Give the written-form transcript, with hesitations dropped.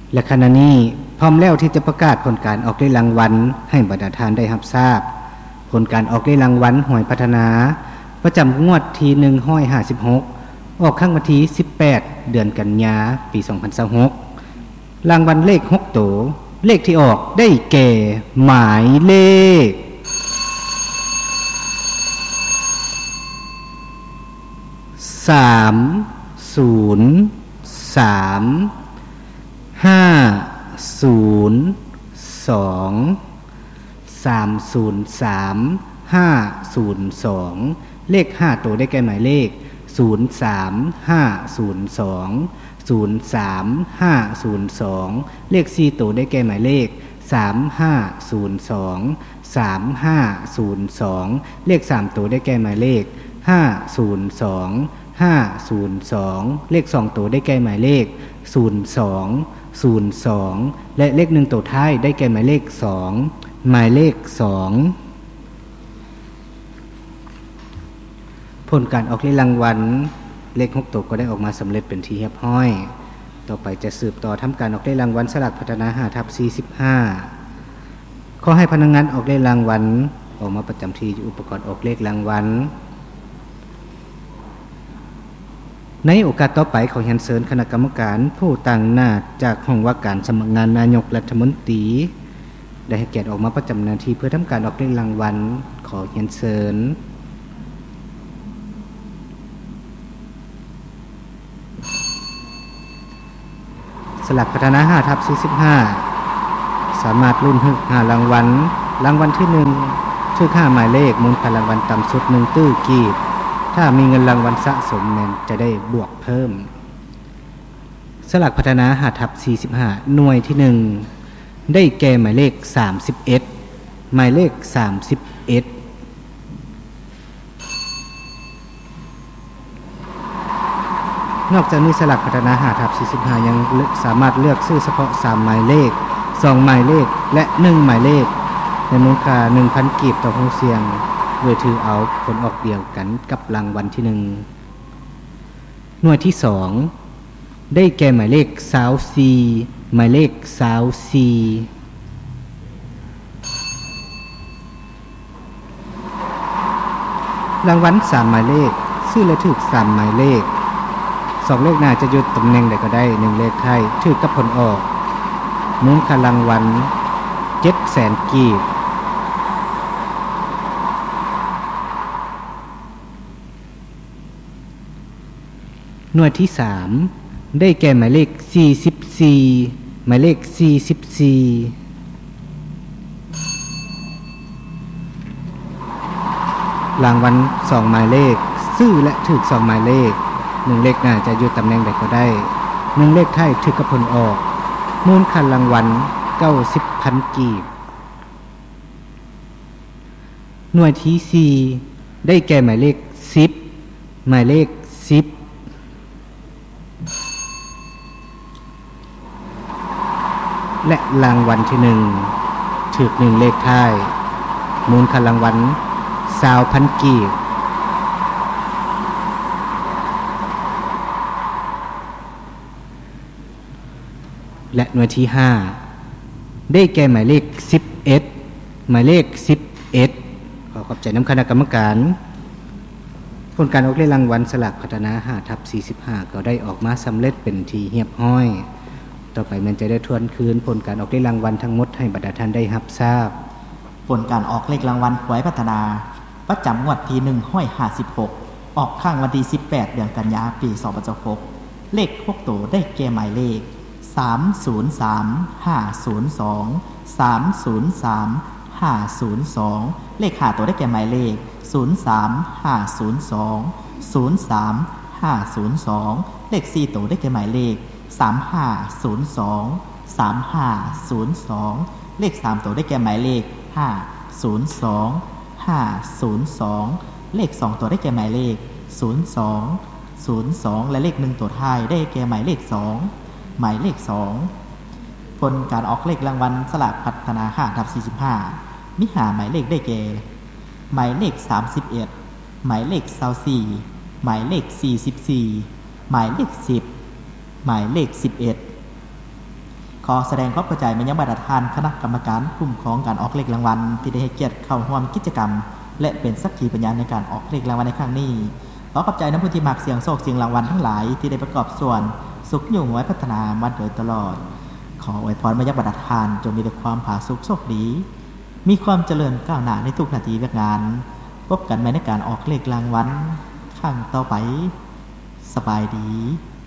และขณะนี้พร้อมแล้วที่จะประกาศผลการออกได้รางวัลให้บรรดาท่านได้รับทราบผลการออกได้รางวัลหวยพัฒนาประจำงวดที่156ออกข้างวันที่18เดือนกันยาปี2026รางวัลเลข6ตัวเลขที่ออกได้แก่หมายเลข3033502เลข5ตัวได้แก่หมายเลข03502เลข4ตัวได้แก่หมายเลข3502เลข3ตัวได้แก่หมายเลข502เลข2ตัวได้แก่หมายเลข02และเลข1ตัวท้ายได้แก่หมายเลข2หมายเลข2ผลการออกรางวัลเลข6ตัวก็ได้ออกมาสำเร็จเป็นที่เรียบร้อยต่อไปจะสืบต่อทำการออกรางวัลสลากพัฒนา5/45ขอให้พนักงานออกรางวัลออกมาประจำที่อุปกรณ์ออกเลขรางวัลในโอกาสต่อไปขอเรียนเชิญคณะกรรมการผู้ต่างหน้าจากห้องว่าการสำนักงานนายกรัฐมนตรีได้ให้เกียรติออกมาประจำหน้าที่เพื่อทำการออกเลขรางวัลขอเรียนเชิญสลากพัฒนา5/45สามารถลุ้น5รางวัลรางวัลที่1ชื่อ5หมายเลขมูลค่ารางวัลต่ำสุด1ตื้อกีบถ้ามีเงินรางวัลสะสมนั้นจะได้บวกเพิ่มสลากพัฒนา5/45หน่วยที่1ได้แก่หมายเลข31หมายเลข31นอกจากนี้สลากพัฒนา5/45ยังสามารถเลือกซื้อเฉพาะ3หมายเลข2หมายเลขและ1หมายเลขในมูลค่า 1,000 กีบต่อผู้เสี่ยงโดยถือเอาผลออกเดียวกันกับรางวัลที่1หน่วยที่2ได้แก่หมายเลข24หมายเลข24รางวัล3หมายเลขซื้อและถูก3หมายเลข2เลขหน้าจะอยู่ตำแหน่งใดก็ได้1เลขท้ายถูกกับผลออกมูลค่ารางวัล 700,000 กีบหน่วยที่3ได้แก่หมายเลข44หมายเลข44รางวัล2หมายเลขซื้อและถูก2หมายเลข1เลขหน้าจะอยู่ตำแหน่งใดก็ได้1เลขท้ายถูกกับผลออกมูลค่ารางวัล 90,000 กีบหน่วยที่4ได้แก่หมายเลข10หมายเลข10และรางวัลที่1ถูก1เลขท้ายมูลค่ารางวัล 20,000 กีบและหน่วยที่5ได้แก่หมายเลข11หมายเลข11ขอบใจน้ำคณะกรรมการผลการออกเลขรางวัลสลากพัฒนา5/45ก็ได้ออกมาสำเร็จเป็นที่เรียบร้อยต่อไปมันจะได้ทวนคืนผลการออกเลขรางวัลทั้งหมดให้บรรดาท่านได้รับทราบผลการออกเลขรางวัลหวยพัฒนาประจำงวดที่156ออกข้างวันที่18เดือนกันยายนปี2026เลข6ตัวได้แก่หมายเลข303502 303502เลข5ตัวได้แก่หมายเลข03502 03502เลข4ตัวได้แก่หมายเลข3502 3502เลข3ตัวได้แก่หมายเลข502 502เลข2ตัวได้แก่หมายเลข02 และเลข1ตัวท้ายได้แก่หมายเลข2หมายเลข2ผลการออกเลขรางวัลสลากพัฒนา5/45มี5หมายเลขได้แก่หมายเลข31หมายเลข24หมายเลข44หมายเลข10หมายเลข11ขขอแสดงความเข้าใจมายังบรรดาท่านคณะกรรมการคุ้มครองการออกเลขรางวัลที่ได้ให้เกียรติเข้าร่วมกิจกรรมและเป็นสักขีพยานในการออกเลขรางวัลในครั้งนี้ขอขอบใจนักผู้ที่มักเสียงโชคเสียงรางวัลทั้งหลายที่ได้ประกอบส่วนสุขอยู่ไว้พัฒนามาโดยตลอดขออวยพรมายังบรรดาท่านจงมีแต่ความผาสุกโชคดีมีความเจริญก้าวหน้าในทุกนาทีเวียกงานพบกันใหม่ในการออกเลขรางวัลครั้งต่อไปสบายดี